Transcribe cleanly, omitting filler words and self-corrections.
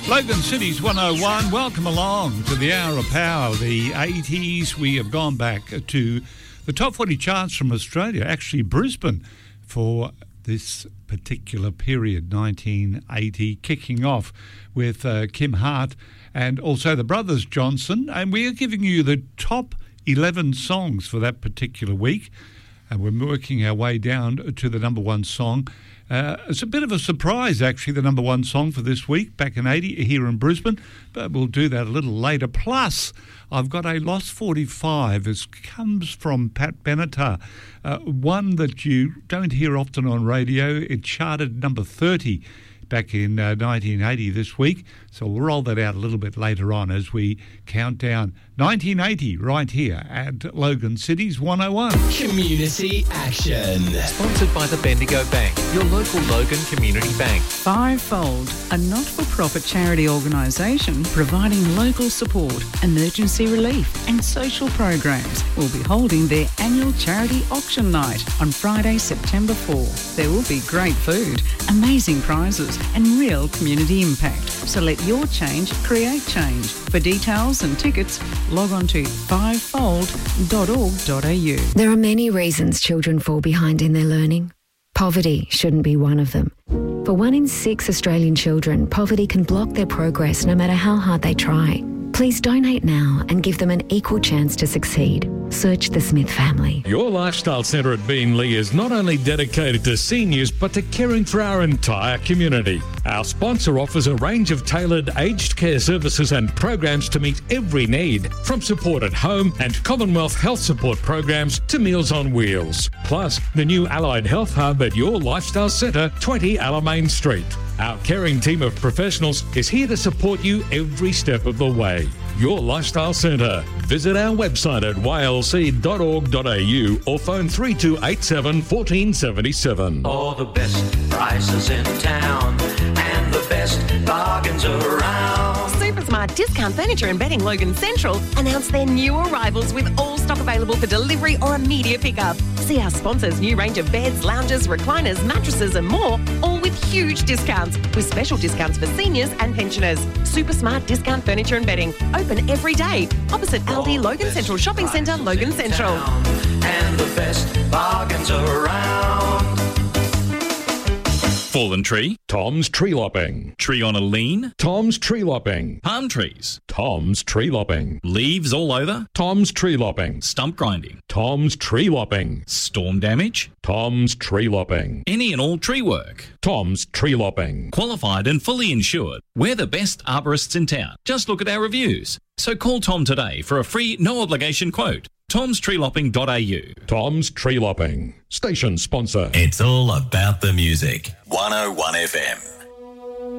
Logan City's 101. Welcome along to the Hour of Power, the 80s. We have gone back to the top 40 charts from Australia, actually Brisbane, for this particular period, 1980, kicking off with Kim Hart and also the Brothers Johnson. And we are giving you the top 11 songs for that particular week. And we're working our way down to the number one song. It's a bit of a surprise, actually, the number one song for this week, back in 80, here in Brisbane, but we'll do that a little later. Plus, I've got a Lost 45. It comes from Pat Benatar, one that you don't hear often on radio. It charted number 30 back in 1980 this week, so we'll roll that out a little bit later on as we count down 1980 right here at Logan City's 101. Community Action. Sponsored by the Bendigo Bank, your local Logan Community Bank. Fivefold, a not-for-profit charity organisation providing local support, emergency relief and social programs, will be holding their annual charity auction night on Friday, September 4. There will be great food, amazing prizes and real community impact. So let your change create change. For details and tickets, log on to fivefold.org.au. There are many reasons children fall behind in their learning. Poverty shouldn't be one of them. For 1 in 6 Australian children, poverty can block their progress no matter how hard they try. Please donate now and give them an equal chance to succeed. Search the Smith family. Your Lifestyle Centre at Beenleigh is not only dedicated to seniors, but to caring for our entire community. Our sponsor offers a range of tailored aged care services and programs to meet every need, from support at home and Commonwealth health support programs to Meals on Wheels. Plus, the new Allied Health Hub at Your Lifestyle Centre, 20 Alamein Street. Our caring team of professionals is here to support you every step of the way. Your Lifestyle Centre. Visit our website at ylc.org.au or phone 3287 1477. All the best prices in town and the best bargains around. Supersmart Discount Furniture and Bedding Logan Central announced their new arrivals with all stock available for delivery or immediate pickup. See our sponsors' new range of beds, lounges, recliners, mattresses and more, all with huge discounts, with special discounts for seniors and pensioners. Supersmart Discount Furniture and Bedding, open every day, opposite Aldi Logan Central Shopping Centre, Logan Central. And the best bargains around. Fallen tree? Tom's Tree Lopping. Tree on a lean? Tom's Tree Lopping. Palm trees? Tom's Tree Lopping. Leaves all over? Tom's Tree Lopping. Stump grinding? Tom's Tree Lopping. Storm damage? Tom's Tree Lopping. Any and all tree work? Tom's Tree Lopping. Qualified and fully insured. We're the best arborists in town. Just look at our reviews. So call Tom today for a free, no obligation quote. tomstreelopping.au. Tom's Tree Lopping. Station sponsor. It's all about the music. 101 FM.